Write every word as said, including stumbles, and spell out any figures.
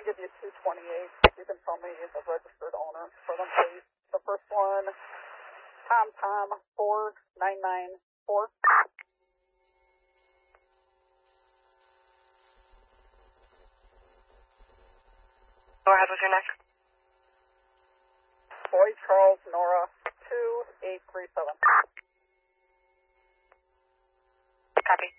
give you two twenty-eight. You can tell me the registered owner for them, please. The first one, Tom Tom four nine nine four. Go ahead with your next. Boy Charles Nora two eight three seven. Copy.